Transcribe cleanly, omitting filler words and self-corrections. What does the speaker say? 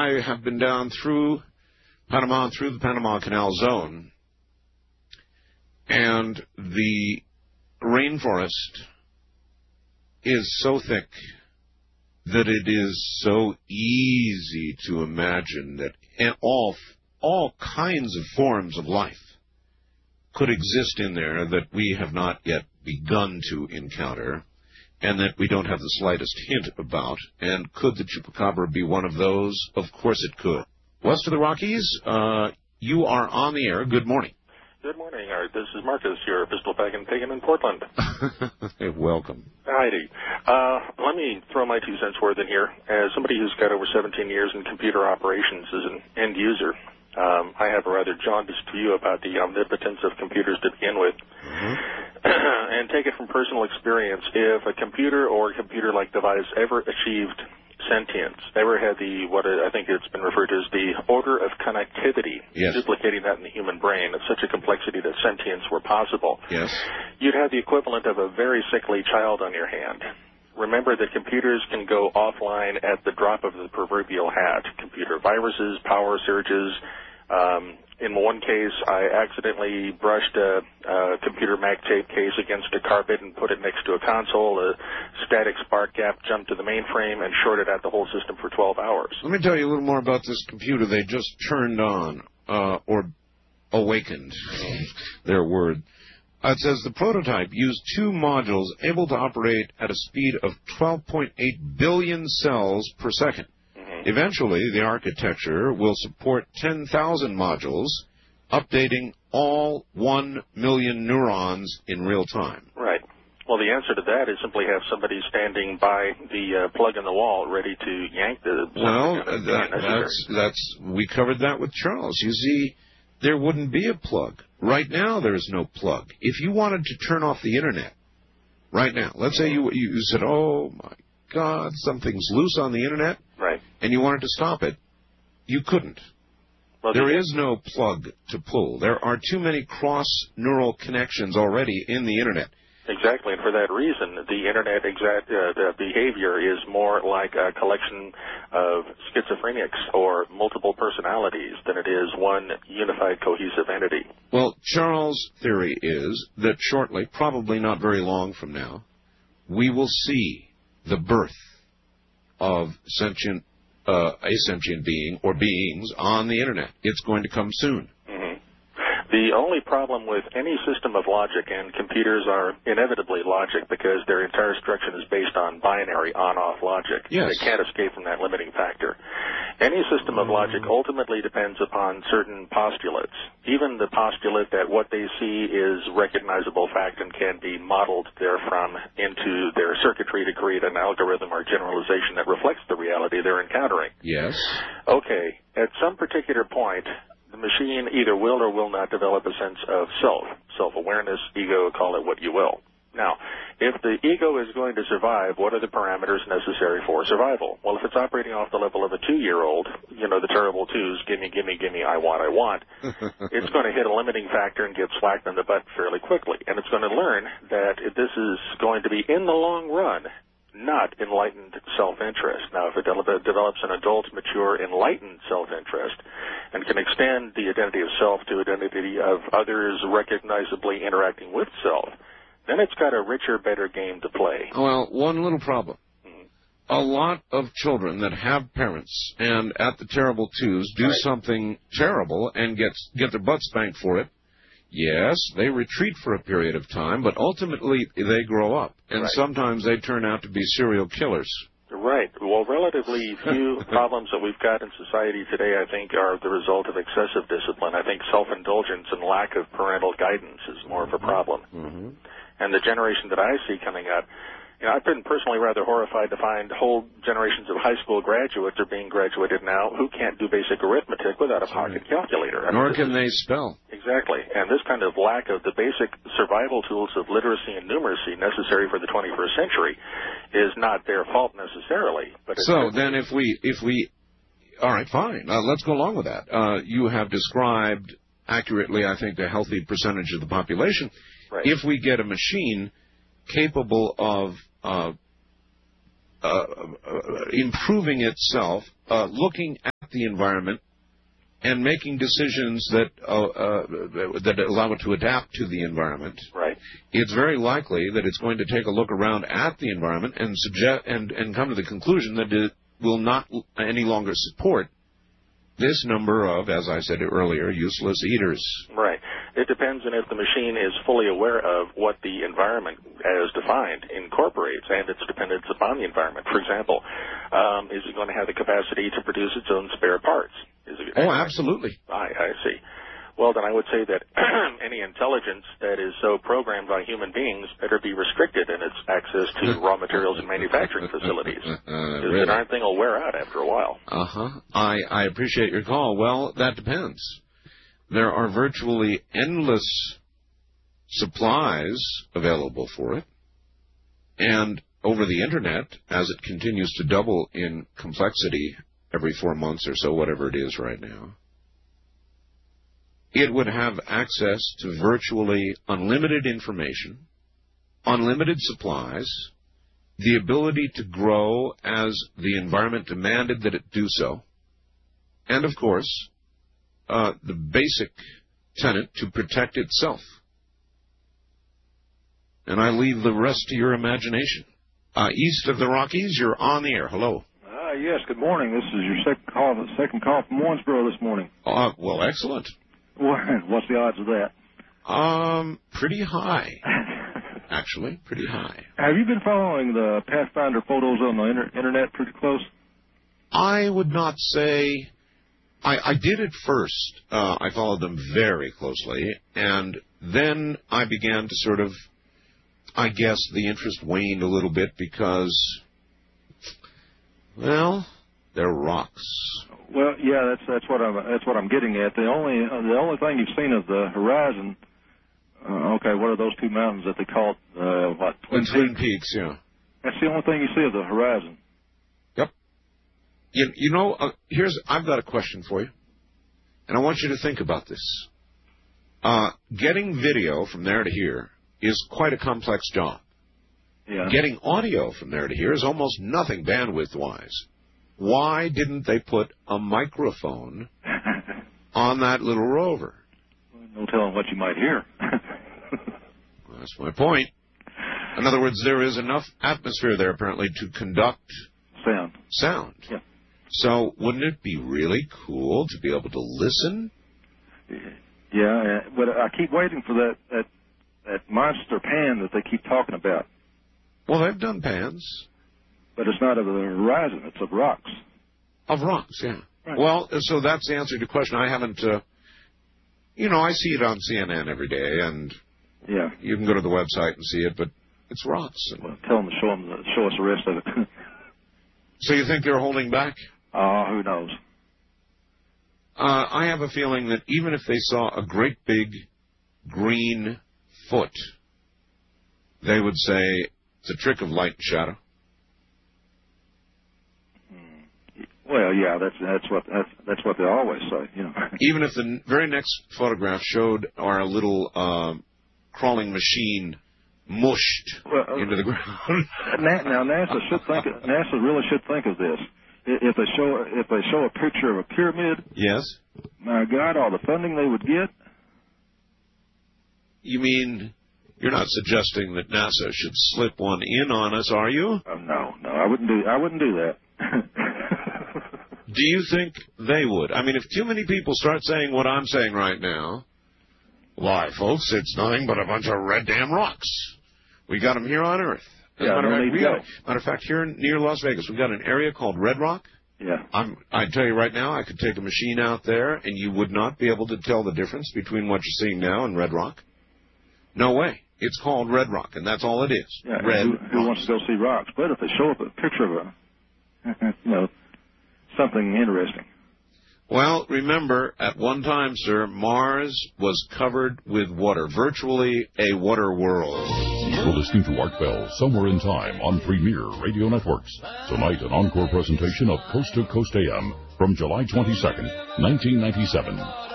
I have been down through Panama, through the Panama Canal Zone, and the rainforest is so thick that it is so easy to imagine that all kinds of forms of life could exist in there that we have not yet begun to encounter and that we don't have the slightest hint about. And could the chupacabra be one of those? Of course it could. West of the Rockies, you are on the air. Good morning. Good morning, Art. This is Marcus, your pistol pagan pagan in Portland. Hey, welcome. Heidi. Let me throw my 2 cents worth in here. As somebody who's got over 17 years in computer operations as an end user, I have a rather jaundiced view about the omnipotence of computers to begin with. And take it from personal experience, if a computer or a computer-like device ever achieved sentience, ever had what I think it's been referred to as the order of connectivity, yes, duplicating that in the human brain of such a complexity that sentience were possible, yes, you'd have the equivalent of a very sickly child on your hand. Remember that computers can go offline at the drop of the proverbial hat. Computer viruses, power surges. In one case, I accidentally brushed a computer mag tape case against a carpet and put it next to a console. A static spark gap jumped to the mainframe and shorted out the whole system for 12 hours. Let me tell you a little more about this computer they just turned on, or awakened, their word. It says the prototype used 2 modules able to operate at a speed of 12.8 billion cells per second. Eventually, the architecture will support 10,000 modules, updating all 1 million neurons in real time. Right. Well, the answer to that is simply have somebody standing by the plug in the wall ready to yank the... Well, we covered that with Charles. You see, there wouldn't be a plug. Right now, there's no plug. If you wanted to turn off the Internet, right now, let's say you said, oh, my God, something's loose on the Internet, right, and you wanted to stop it, you couldn't. Well, there is no plug to pull. There are too many cross-neural connections already in the Internet. Exactly, and for that reason, the Internet behavior is more like a collection of schizophrenics or multiple personalities than it is one unified, cohesive entity. Well, Charles' theory is that shortly, probably not very long from now, we will see the birth of a sentient being or beings on the Internet. It's going to come soon. The only problem with any system of logic, and computers are inevitably logic because their entire structure is based on binary on-off logic. Yes. They can't escape from that limiting factor. Any system of logic ultimately depends upon certain postulates. Even the postulate that what they see is recognizable fact and can be modeled therefrom into their circuitry to create an algorithm or generalization that reflects the reality they're encountering. Yes. Okay, at some particular point, the machine either will or will not develop a sense of self-awareness, ego, call it what you will. Now, if the ego is going to survive, what are the parameters necessary for survival? Well, if it's operating off the level of a 2-year-old, the terrible twos, gimme, I want, it's going to hit a limiting factor and get slacked in the butt fairly quickly. And it's going to learn that this is going to be, in the long run, not enlightened self-interest. Now, if it develops an adult, mature, enlightened self-interest and can extend the identity of self to identity of others recognizably interacting with self, then it's got a richer, better game to play. Well, one little problem. A lot of children that have parents and at the terrible twos do something terrible and get their butt spanked for it. Yes, they retreat for a period of time, but ultimately they grow up, and sometimes they turn out to be serial killers. Right. Well, relatively few problems that we've got in society today, I think, are the result of excessive discipline. I think self-indulgence and lack of parental guidance is more of a problem. And the generation that I see coming up, I've been personally rather horrified to find whole generations of high school graduates are being graduated now who can't do basic arithmetic without a pocket calculator. Nor can they spell. Exactly. And this kind of lack of the basic survival tools of literacy and numeracy necessary for the 21st century is not their fault necessarily. But so then if we all right, fine. Let's go along with that. You have described accurately, I think, a healthy percentage of the population. Right. If we get a machine capable of improving itself, looking at the environment and making decisions that allow it to adapt to the environment, right, it's very likely that it's going to take a look around at the environment and suggest and come to the conclusion that it will not any longer support this number of, as I said earlier, useless eaters. Right. It depends on if the machine is fully aware of what the environment, as defined, incorporates and its dependence upon the environment. For example, is it going to have the capacity to produce its own spare parts? Absolutely. I see. Well, then I would say that any intelligence that is so programmed by human beings better be restricted in its access to raw materials and manufacturing facilities. Because the darn thing will wear out after a while. I appreciate your call. Well, that depends. There are virtually endless supplies available for it. And over the Internet, as it continues to double in complexity every 4 months or so, whatever it is right now, it would have access to virtually unlimited information, unlimited supplies, the ability to grow as the environment demanded that it do so, and, of course, the basic tenet to protect itself. And I leave the rest to your imagination. East of the Rockies, you're on the air. Hello. Yes, good morning. This is your second call from Owensboro this morning. Well, excellent. What's the odds of that? Pretty high. Actually, pretty high. Have you been following the Pathfinder photos on the Internet pretty close? I would not say... I did at first. I followed them very closely, and then I began to sort of... I guess the interest waned a little bit because, well, they're rocks. Well, yeah, that's what I'm getting at. The only thing you've seen of the horizon. Okay, what are those two mountains that they call Twin Peaks? Yeah. That's the only thing you see of the horizon. Yep. You know, I've got a question for you, and I want you to think about this. Getting video from there to here is quite a complex job. Yeah. Getting audio from there to here is almost nothing bandwidth-wise. Why didn't they put a microphone on that little rover? No telling what you might hear. That's my point. In other words, there is enough atmosphere there, apparently, to conduct sound. Yeah. So wouldn't it be really cool to be able to listen? Yeah, but I keep waiting for that monster pan that they keep talking about. Well, they've done pans. But it's not of the horizon. It's of rocks. Of rocks, yeah. Right. Well, so that's the answer to your question. I haven't, I see it on CNN every day, and yeah, you can go to the website and see it, but it's rocks. Well, tell them to show us the rest of it. So you think they're holding back? Who knows? I have a feeling that even if they saw a great big green foot, they would say it's a trick of light and shadow. Well, yeah, that's what they always say, you know. Even if the very next photograph showed our little crawling machine mushed into the ground. Now NASA really should think of this. If they show a picture of a pyramid, yes, my God, all the funding they would get. You mean you're not suggesting that NASA should slip one in on us, are you? No, I wouldn't do that. Do you think they would? I mean, if too many people start saying what I'm saying right now, why, folks, it's nothing but a bunch of red damn rocks. We got them here on Earth. Matter of fact, here near Las Vegas, we've got an area called Red Rock. Yeah. I tell you right now, I could take a machine out there, and you would not be able to tell the difference between what you're seeing now and Red Rock. No way. It's called Red Rock, and that's all it is. Yeah, who wants to go see rocks? But if they show up a picture of something interesting. Well, remember, at one time, sir, Mars was covered with water, virtually a water world. You're listening to Art Bell, Somewhere in Time, on Premier Radio Networks. Tonight, an encore presentation of Coast to Coast AM from July 22nd, 1997.